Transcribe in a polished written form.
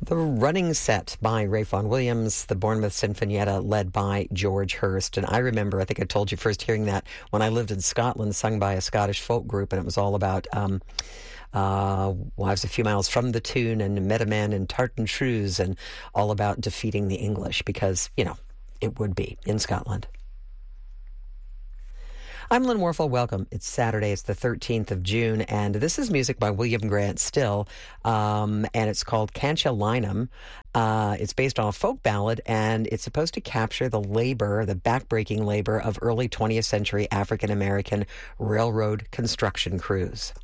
The Running Set by Ralph Vaughan Williams, the Bournemouth Sinfonietta led by George Hurst. And I remember, I think I told you first hearing that when I lived in Scotland, sung by a Scottish folk group, and it was all about wives a few miles from the tune and met a man in tartan shoes and all about defeating the English because, it would be in Scotland. I'm Lynn Warfel. Welcome. It's Saturday. It's the 13th of June, and this is music by William Grant Still, and it's called Can't You Line 'Em. It's based on a folk ballad, and it's supposed to capture the backbreaking labor of early 20th century African-American railroad construction crews.